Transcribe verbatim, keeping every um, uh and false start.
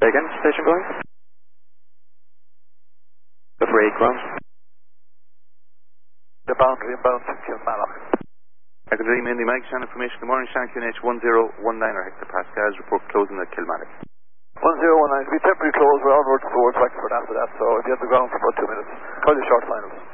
Say again, station going? The for eight ground. The boundary inbound to Kilmallock. I can dream in the Mike Shannon information. Good morning, Shannon Q N H one zero one nine or hectopascals. Report closing at Kilmallock. one zero one nine, to be temporarily closed, we're onwards towards Wexford after that, so if you have the ground for about two minutes, call your short finals.